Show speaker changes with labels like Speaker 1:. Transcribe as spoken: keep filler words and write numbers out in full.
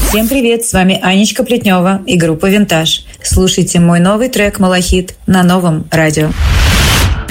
Speaker 1: Всем привет, с вами Анечка Плетнева и группа «Винтаж». Слушайте мой новый трек «Малахит» на новом радио.